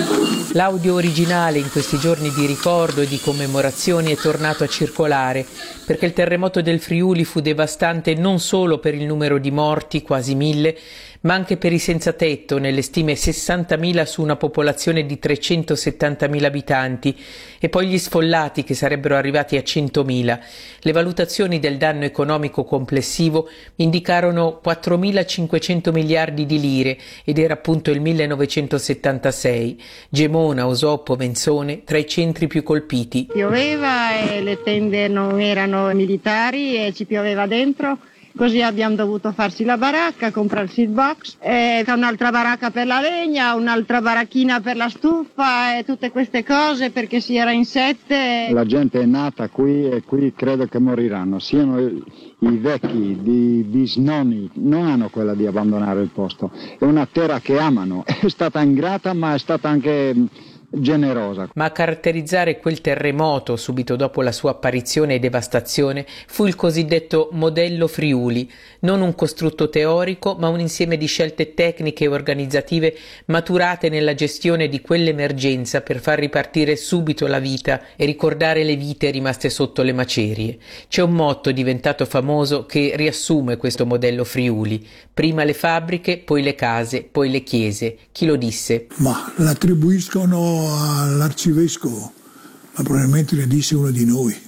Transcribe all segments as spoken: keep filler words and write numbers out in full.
L'audio originale in questi giorni di ricordo e di commemorazioni è tornato a circolare perché il terremoto del Friuli fu devastante non solo per il numero di morti, quasi mille, ma anche per i senza tetto, nelle stime sessantamila su una popolazione di trecentosettantamila abitanti, e poi gli sfollati che sarebbero arrivati a centomila. Le valutazioni del danno economico complessivo indicarono quattromilacinquecento miliardi di lire ed era appunto il millenovecentosettantasei. Gemona, Osoppo, Menzone tra i centri più colpiti. Pioveva e le tende non erano militari e ci pioveva dentro. Così abbiamo dovuto farci la baracca, comprarsi il box, e un'altra baracca per la legna, un'altra baracchina per la stufa e tutte queste cose perché si era in sette. La gente è nata qui e qui credo che moriranno, siano i vecchi, di bisnonni, non hanno quella di abbandonare il posto. È una terra che amano, è stata ingrata ma è stata anche generosa. Ma a caratterizzare quel terremoto subito dopo la sua apparizione e devastazione fu il cosiddetto modello Friuli, non un costrutto teorico ma un insieme di scelte tecniche e organizzative maturate nella gestione di quell'emergenza per far ripartire subito la vita e ricordare le vite rimaste sotto le macerie. C'è un motto diventato famoso che riassume questo modello Friuli: prima le fabbriche, poi le case, poi le chiese. Chi lo disse? Ma l'attribuiscono all'arcivescovo, ma probabilmente ne disse uno di noi.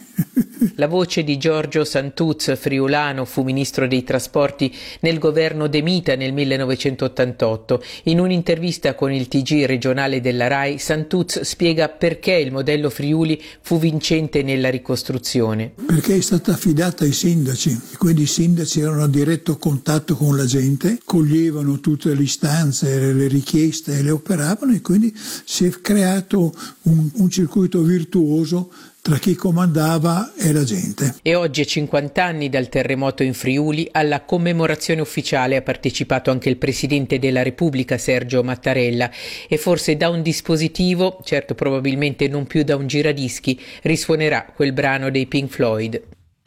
La voce di Giorgio Santuz, friulano, fu ministro dei trasporti nel governo De Mita nel millenovecentottantotto. In un'intervista con il T G regionale della RAI, Santuz spiega perché il modello Friuli fu vincente nella ricostruzione. Perché è stata affidata ai sindaci, quindi i sindaci erano a diretto contatto con la gente, coglievano tutte le istanze, le richieste e le operavano, e quindi si è creato un, un circuito virtuoso tra chi comandava e la gente. E oggi, a cinquanta anni dal terremoto in Friuli, alla commemorazione ufficiale ha partecipato anche il Presidente della Repubblica Sergio Mattarella, e forse da un dispositivo, certo probabilmente non più da un giradischi, risuonerà quel brano dei Pink Floyd.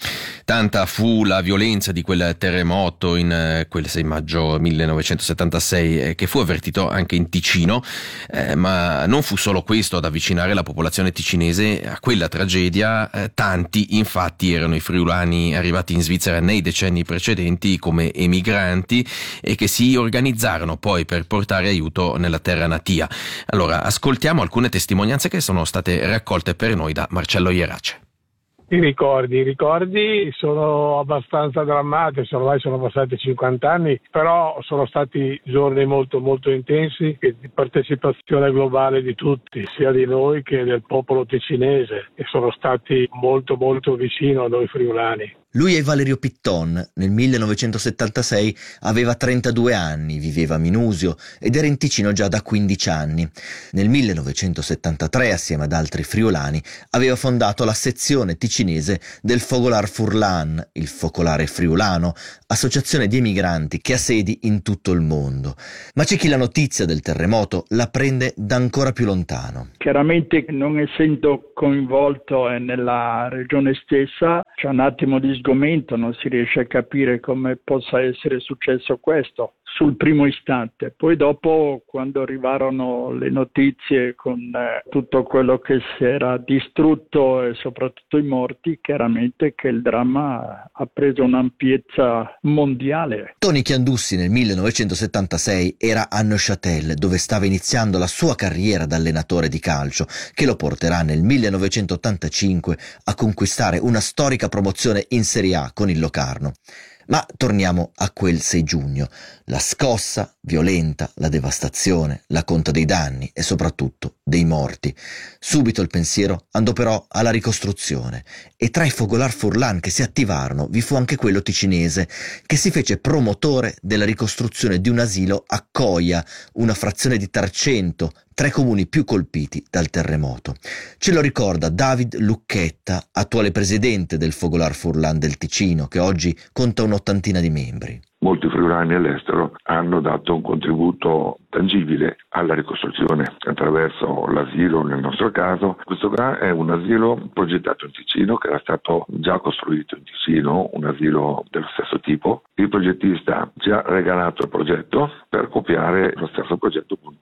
Tanta fu la violenza di quel terremoto in eh, quel sei maggio millenovecentosettantasei eh, che fu avvertito anche in Ticino, eh, ma non fu solo questo ad avvicinare la popolazione ticinese a quella tragedia. Eh, tanti infatti erano i friulani arrivati in Svizzera nei decenni precedenti come emigranti e che si organizzarono poi per portare aiuto nella terra natia. Allora ascoltiamo alcune testimonianze che sono state raccolte per noi da Marcello Ierace. I ricordi, i ricordi sono abbastanza drammatici, ormai sono passati cinquanta anni, però sono stati giorni molto molto intensi di partecipazione globale di tutti, sia di noi che del popolo ticinese, che sono stati molto molto vicino a noi friulani. Lui è Valerio Pitton, nel millenovecentosettantasei aveva trentadue anni, viveva a Minusio ed era in Ticino già da quindici anni. Nel millenovecentosettantatré, assieme ad altri friulani, aveva fondato la sezione ticinese del Fogolar Furlan, il focolare friulano, associazione di emigranti che ha sedi in tutto il mondo. Ma c'è chi la notizia del terremoto la prende da ancora più lontano. Chiaramente, non essendo coinvolto nella regione stessa, c'è un attimo di sgomento, non si riesce a capire come possa essere successo questo sul primo istante. Poi dopo, quando arrivarono le notizie con eh, tutto quello che si era distrutto e soprattutto i morti, chiaramente che il dramma ha preso un'ampiezza mondiale. Tony Chiandussi nel millenovecentosettantasei era a Neuchâtel, dove stava iniziando la sua carriera da allenatore di calcio, che lo porterà nel millenovecentottantacinque a conquistare una storica promozione in Serie A con il Locarno. Ma torniamo a quel sei giugno, la scossa violenta, la devastazione, la conta dei danni e soprattutto dei morti. Subito il pensiero andò però alla ricostruzione, e tra i Fogolar Furlan che si attivarono vi fu anche quello ticinese, che si fece promotore della ricostruzione di un asilo a Coia, una frazione di Tarcento, tra i comuni più colpiti dal terremoto. Ce lo ricorda David Lucchetta, attuale presidente del Fogolar Furlan del Ticino, che oggi conta un'ottantina di membri. Molti friulani all'estero hanno dato un contributo tangibile alla ricostruzione attraverso l'asilo, nel nostro caso. Questo qua è un asilo progettato in Ticino, che era stato già costruito in Ticino, un asilo dello stesso tipo. Il progettista ci ha regalato il progetto per copiare lo stesso progetto appunto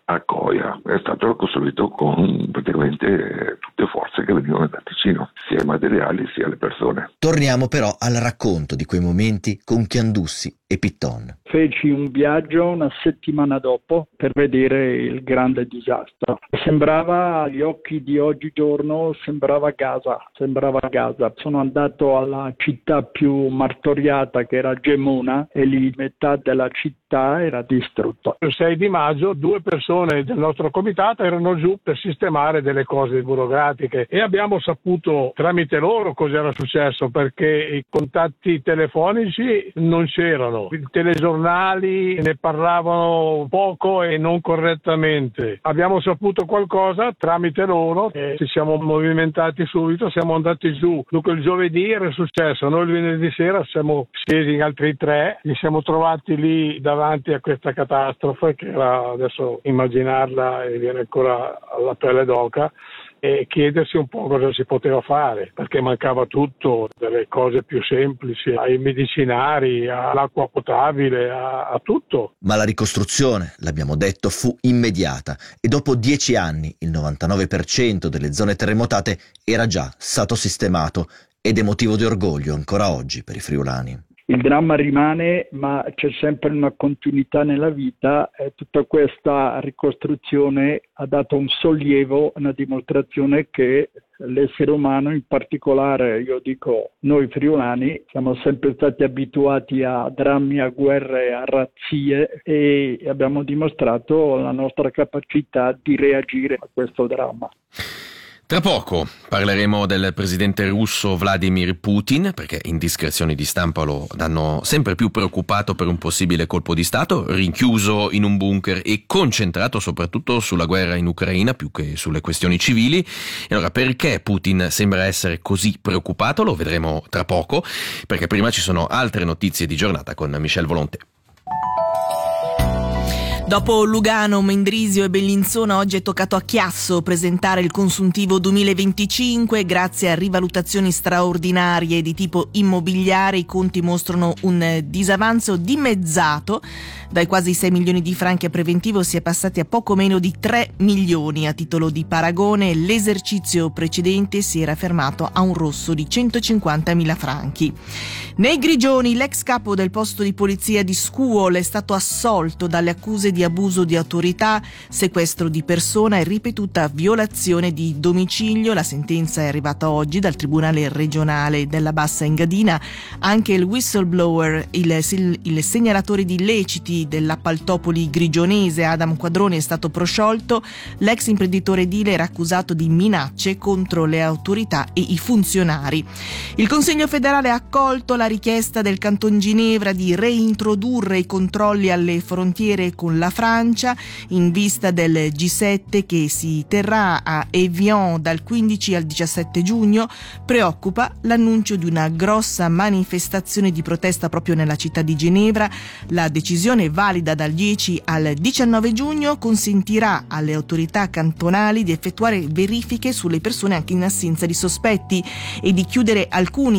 a Coia. È stato costruito con praticamente tutte le forze che venivano dal Ticino, sia i materiali sia le persone. Torniamo però al racconto di quei momenti con Chiandussi e Pitton. Feci un viaggio una settimana dopo per vedere il grande disastro. Sembrava, agli occhi di oggigiorno, sembrava Gaza, sembrava Gaza. Sono andato alla città più martoriata, che era Gemona, e lì metà della città era distrutta. Il sei di maggio due persone del nostro comitato erano giù per sistemare delle cose burocratiche e abbiamo saputo tramite loro cosa era successo, perché i contatti telefonici non c'erano. I telegiornali ne parlavano poco e non correttamente. Abbiamo saputo qualcosa tramite loro e ci siamo movimentati subito, siamo andati giù. Dunque il giovedì era successo, noi il venerdì sera siamo scesi in altri tre, ci siamo trovati lì davanti a questa catastrofe che era, adesso immaginarla e viene ancora alla pelle d'oca, e chiedersi un po' cosa si poteva fare, perché mancava tutto, dalle cose più semplici ai medicinari, all'acqua potabile, a, a tutto. Ma la ricostruzione, l'abbiamo detto, fu immediata e dopo dieci anni il novantanove per cento delle zone terremotate era già stato sistemato ed è motivo di orgoglio ancora oggi per i friulani. Il dramma rimane, ma c'è sempre una continuità nella vita e tutta questa ricostruzione ha dato un sollievo, una dimostrazione che l'essere umano, in particolare io dico noi friulani, siamo sempre stati abituati a drammi, a guerre, a razzie e abbiamo dimostrato la nostra capacità di reagire a questo dramma. Tra poco parleremo del presidente russo Vladimir Putin, perché indiscrezioni di stampa lo danno sempre più preoccupato per un possibile colpo di Stato, rinchiuso in un bunker e concentrato soprattutto sulla guerra in Ucraina più che sulle questioni civili. E allora, perché Putin sembra essere così preoccupato? Lo vedremo tra poco, perché prima ci sono altre notizie di giornata con Michel Volonté. Dopo Lugano, Mendrisio e Bellinzona, oggi è toccato a Chiasso presentare il consuntivo duemilaventicinque. Grazie a rivalutazioni straordinarie di tipo immobiliare, i conti mostrano un disavanzo dimezzato. Dai quasi sei milioni di franchi a preventivo si è passati a poco meno di tre milioni. A titolo di paragone, l'esercizio precedente si era fermato a un rosso di centocinquantamila franchi. Nei Grigioni, l'ex capo del posto di polizia di Scuol è stato assolto dalle accuse di abuso di autorità, sequestro di persona e ripetuta violazione di domicilio. La sentenza è arrivata oggi dal Tribunale regionale della Bassa Engadina. Anche il whistleblower, il, il segnalatore di illeciti dell'appaltopoli grigionese Adam Quadroni è stato prosciolto. L'ex imprenditore edile era accusato di minacce contro le autorità e i funzionari. Il Consiglio federale ha accolto la richiesta del Canton Ginevra di reintrodurre i controlli alle frontiere con la Francia in vista del G sette che si terrà a Evian dal quindici al diciassette giugno. Preoccupa l'annuncio di una grossa manifestazione di protesta proprio nella città di Ginevra. La decisione, valida dal dieci al diciannove giugno, consentirà alle autorità cantonali di effettuare verifiche sulle persone anche in assenza di sospetti e di chiudere alcuni